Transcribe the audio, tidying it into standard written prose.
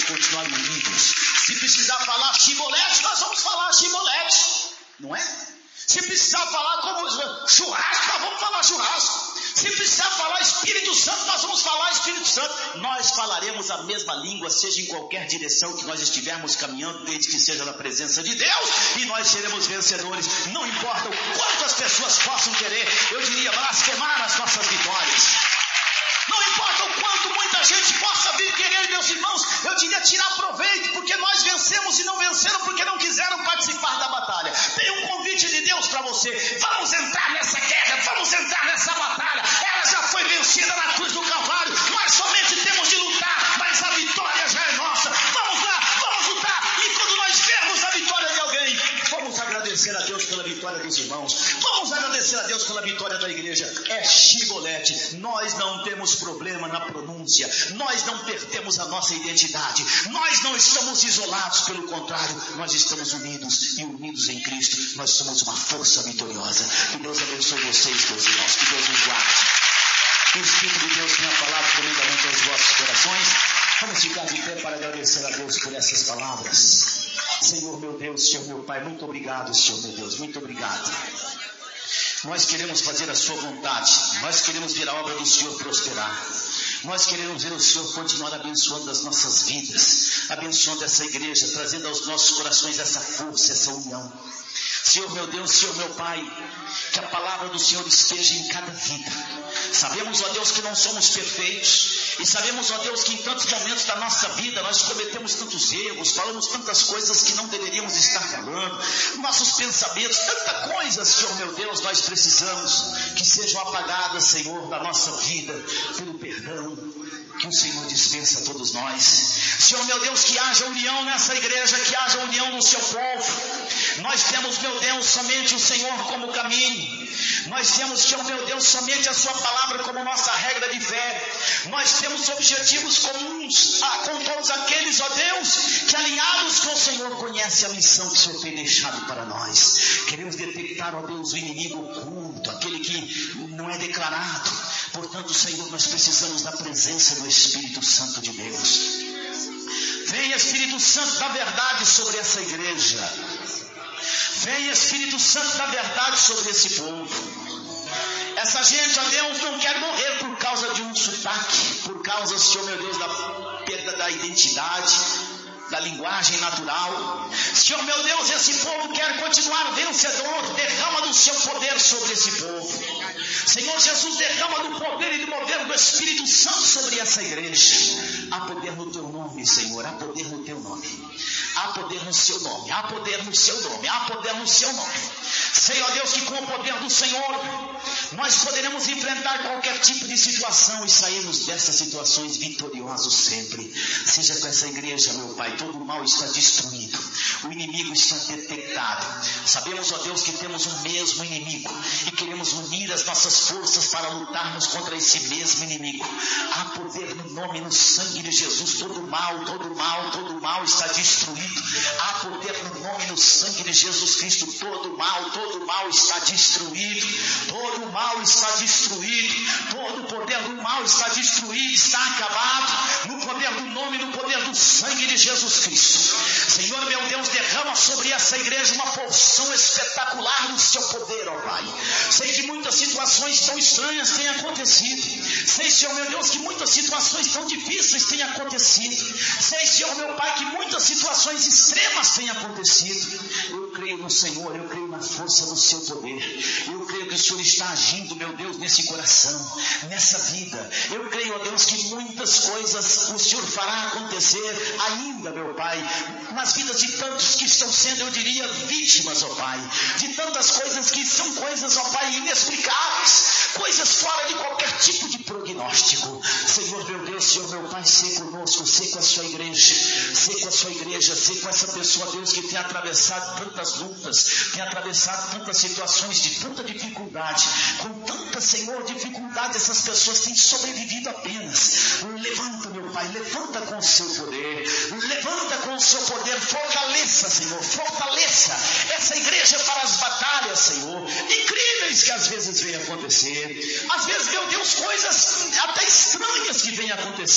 continuar unidos. Se precisar falar chibolete, nós vamos falar chibolete, não é? Se precisar falar como churrasco, nós vamos falar churrasco. Se precisar falar Espírito Santo, nós vamos falar Espírito Santo. Nós falaremos a mesma língua, seja em qualquer direção que nós estivermos caminhando, desde que seja na presença de Deus, e nós seremos vencedores. Não importa o quanto as pessoas possam querer, eu diria, blasfemar as nossas vitórias. Não importa o quanto muita gente possa vir querer, meus irmãos, eu diria tirar proveito, porque nós vencemos e não venceram porque não quiseram participar da batalha. Tem um convite de Deus para você: vamos entrar nessa guerra, vamos entrar nessa batalha. Ela já foi vencida na cruz do Calvário, nós somente temos de lutar, mas a vitória já é nossa. Vamos lá, vamos lutar, e quando nós vermos a vitória de alguém, vamos agradecer a Deus pela vitória dos irmãos, vamos agradecer a Deus pela vitória da igreja. É chibolete. Nós não temos problema na pronúncia, nós não perdemos a nossa identidade, nós não estamos isolados, pelo contrário, nós estamos unidos, e unidos em Cristo nós somos uma força vitoriosa. Que Deus abençoe vocês, meus irmãos, que Deus nos guarde, que o Espírito de Deus tenha falado tremendamente aos vossos corações. Vamos ficar de pé para agradecer a Deus por essas palavras. Senhor meu Deus, Senhor meu Pai, muito obrigado, Senhor meu Deus, muito obrigado. Nós queremos fazer a sua vontade, nós queremos ver a obra do Senhor prosperar, nós queremos ver o Senhor continuar abençoando as nossas vidas, abençoando essa igreja, trazendo aos nossos corações essa força, essa união. Senhor meu Deus, Senhor meu Pai, que a palavra do Senhor esteja em cada vida. Sabemos, ó Deus, que não somos perfeitos, e sabemos, ó Deus, que em tantos momentos da nossa vida nós cometemos tantos erros, falamos tantas coisas que não deveríamos estar falando, nossos pensamentos, tanta coisa, Senhor meu Deus, nós precisamos que sejam apagadas, Senhor, da nossa vida, pelo perdão que o Senhor dispensa a todos nós. Senhor meu Deus, que haja união nessa igreja, que haja união no seu povo. Nós temos, meu Deus, somente o Senhor como caminho. Nós temos, Senhor meu Deus, somente a sua palavra como nossa regra de fé. Nós temos objetivos comuns com todos aqueles, ó Deus, que alinhados com o Senhor conhecem a missão que o Senhor tem deixado para nós. Queremos detectar, ó Deus, o inimigo oculto, aquele que não é declarado. Portanto, Senhor, nós precisamos da presença do Espírito Santo de Deus. Venha, Espírito Santo da verdade sobre essa igreja. Venha, Espírito Santo da verdade sobre esse povo. Essa gente, ó Deus, não quer morrer por causa de um sotaque, por causa, Senhor meu Deus, da perda da identidade, da linguagem natural. Senhor meu Deus, esse povo quer continuar vencedor. Derrama do seu poder sobre esse povo. Senhor Jesus, derrama do poder e do mover do Espírito Santo sobre essa igreja. Há poder no teu nome, Senhor, há poder no teu nome. Há poder no seu nome, há poder no seu nome, há poder no seu nome. Sei, ó Deus, que com o poder do Senhor nós poderemos enfrentar qualquer tipo de situação e sairmos dessas situações vitoriosos sempre. Seja com essa igreja, meu Pai, todo o mal está destruído, o inimigo está detectado. Sabemos, ó Deus, que temos um mesmo inimigo e queremos unir as nossas forças para lutarmos contra esse mesmo inimigo. Há poder no nome e no sangue de Jesus. Todo mal está destruído. Há poder no nome e no sangue de Jesus Cristo. Todo mal está destruído. Todo mal está destruído. Todo o poder do mal está destruído, está acabado. No poder do nome e no poder do sangue de Jesus Cristo. Senhor meu Deus, derrama sobre essa igreja uma porção espetacular do seu poder, ó Pai. Sei que muitas situações tão estranhas têm acontecido. Sei, Senhor meu Deus, que muitas situações tão difíceis têm acontecido. Sei, Senhor meu Pai, que muitas situações extremas têm acontecido. Eu creio no Senhor, eu creio na força do seu poder. Eu creio que o Senhor está agindo, meu Deus, nesse coração, nessa vida. Eu creio, ó Deus, que muitas coisas o Senhor fará acontecer ainda, meu Pai, nas vidas de tantos que estão sendo, eu diria, vítimas, ó Pai, de tantas coisas que são coisas, ó Pai, inexplicáveis, coisas fora de qualquer tipo de prognóstico. Senhor meu Deus, Senhor meu Pai, sei conosco, sei com a sua igreja, sei com essa pessoa, Deus, que tem atravessado tantas lutas, tem atravessado tantas situações de tanta dificuldade, com tanta, Senhor, dificuldade, essas pessoas têm sobrevivido apenas. Levanta, meu Pai, levanta com o seu poder, levanta com o seu poder, fortaleça, Senhor, fortaleça essa igreja para as batalhas, Senhor, incríveis que às vezes vêm acontecer, às vezes, meu Deus, coisas até estranhas que vêm acontecer.